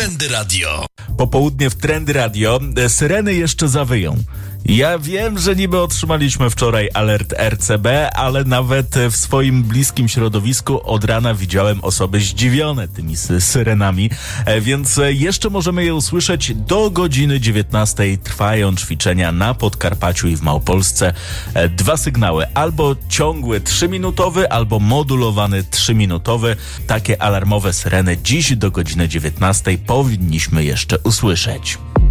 Trendy Radio. Popołudnie w Trendy Radio. Syreny jeszcze zawyją. Ja wiem, że niby otrzymaliśmy wczoraj alert RCB, ale nawet w swoim bliskim środowisku od rana widziałem osoby zdziwione tymi syrenami, więc jeszcze możemy je usłyszeć do godziny 19. Trwają ćwiczenia na Podkarpaciu i w Małopolsce. 2 sygnały, albo ciągły 3-minutowy, albo modulowany 3-minutowy. Takie alarmowe syreny dziś do godziny 19 powinniśmy jeszcze usłyszeć.